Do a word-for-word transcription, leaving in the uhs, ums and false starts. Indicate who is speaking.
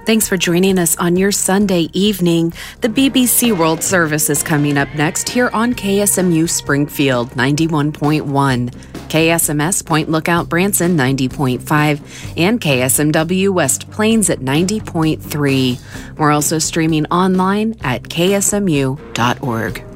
Speaker 1: Thanks for joining us on your Sunday evening. The B B C World Service is coming up next here on K S M U Springfield ninety-one point one, K S M S Point Lookout Branson ninety point five, and K S M W West Plains at ninety point three. We're also streaming online at k s m u dot org.